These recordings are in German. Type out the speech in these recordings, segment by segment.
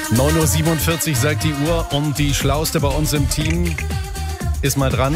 9:47 Uhr sagt die Uhr und die Schlauste bei uns im Team ist mal dran.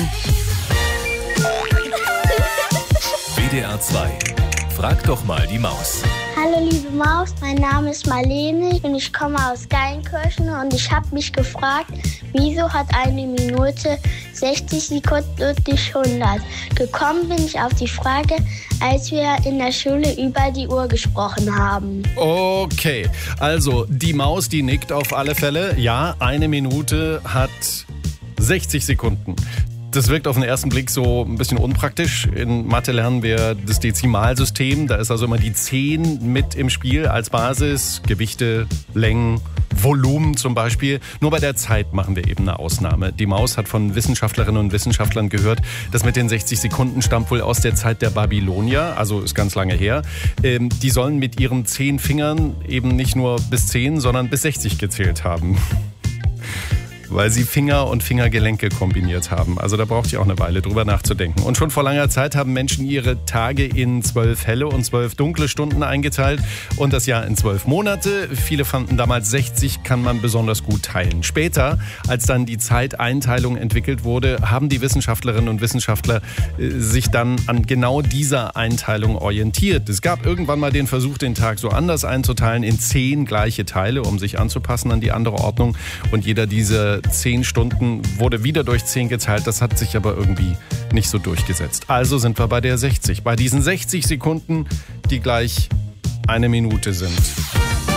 WDR 2. Frag doch mal die Maus. Hallo liebe Maus, mein Name ist Marlene und ich komme aus Geilenkirchen und ich habe mich gefragt, wieso hat eine Minute 60 Sekunden und nicht 100? Gekommen bin ich auf die Frage, als wir in der Schule über die Uhr gesprochen haben. Okay, also die Maus, die nickt auf alle Fälle. Ja, eine Minute hat 60 Sekunden. Das wirkt auf den ersten Blick so ein bisschen unpraktisch. In Mathe lernen wir das Dezimalsystem. Da ist also immer die 10 mit im Spiel als Basis. Gewichte, Längen, Volumen zum Beispiel. Nur bei der Zeit machen wir eben eine Ausnahme. Die Maus hat von Wissenschaftlerinnen und Wissenschaftlern gehört, das mit den 60 Sekunden stammt wohl aus der Zeit der Babylonier. Also ist ganz lange her. Die sollen mit ihren 10 Fingern eben nicht nur bis 10, sondern bis 60 gezählt haben. Weil sie Finger und Fingergelenke kombiniert haben. Also da braucht ihr auch eine Weile drüber nachzudenken. Und schon vor langer Zeit haben Menschen ihre Tage in 12 helle und 12 dunkle Stunden eingeteilt und das Jahr in 12 Monate. Viele fanden damals 60 kann man besonders gut teilen. Später, als dann die Zeiteinteilung entwickelt wurde, haben die Wissenschaftlerinnen und Wissenschaftler sich dann an genau dieser Einteilung orientiert. Es gab irgendwann mal den Versuch, den Tag so anders einzuteilen in 10 gleiche Teile, um sich anzupassen an die andere Ordnung. Und jeder dieser 10 Stunden wurde wieder durch 10 geteilt. Das hat sich aber irgendwie nicht so durchgesetzt. Also sind wir bei der 60. Bei diesen 60 Sekunden, die gleich eine Minute sind.